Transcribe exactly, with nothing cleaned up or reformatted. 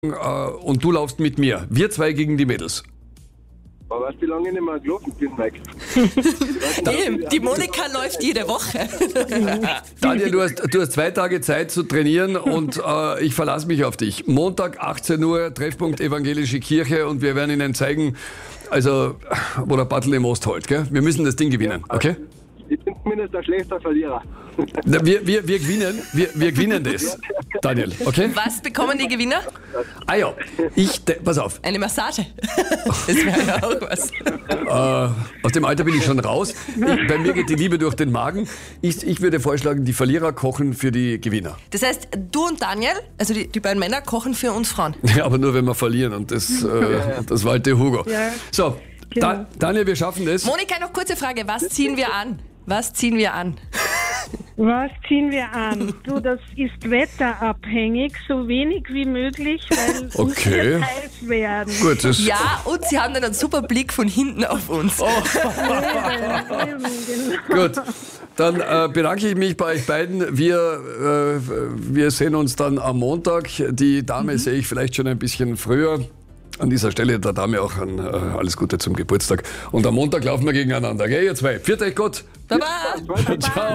äh, und du laufst mit mir. Wir zwei gegen die Mädels. Aber weißt du, wie lange ich nicht mehr gelaufen bin, Mike? Eben, die Monika läuft jede Woche. Daniel, du hast, du hast zwei Tage Zeit zu trainieren und äh, ich verlasse mich auf dich. Montag, achtzehn Uhr, Treffpunkt Evangelische Kirche und wir werden Ihnen zeigen, also, wo der Battle im Ost holt. Gell? Wir müssen das Ding gewinnen, okay? Ich bin zumindest ein schlechter Verlierer. Na, wir, wir, wir gewinnen, wir, wir gewinnen das, Daniel, okay? Was bekommen die Gewinner? Ah ja, ich, de- pass auf, Eine Massage. Das wäre ja auch was. äh, aus dem Alter bin ich schon raus. Ich, bei mir geht die Liebe durch den Magen. Ich, ich würde vorschlagen, die Verlierer kochen für die Gewinner. Das heißt, du und Daniel, also die, die beiden Männer, kochen für uns Frauen. Ja, aber nur, wenn wir verlieren und das, äh, das war halt der Hugo. Ja. So, da, Daniel, wir schaffen das. Monika, noch kurze Frage. Was ziehen wir an? Was ziehen wir an? Was ziehen wir an? Du, das ist wetterabhängig, so wenig wie möglich, weil es Okay. muss heiß werden. Gut, das, Ja, und sie haben dann einen super Blick von hinten auf uns. Eben, eben, genau. gut. Dann äh, bedanke ich mich bei euch beiden. Wir, äh, wir sehen uns dann am Montag. Die Dame sehe ich vielleicht schon ein bisschen früher. An dieser Stelle der Dame auch ein, äh, alles Gute zum Geburtstag. Und am Montag laufen wir gegeneinander. Gell, ihr zwei? Pfiat euch Gott. Baba! Ciao.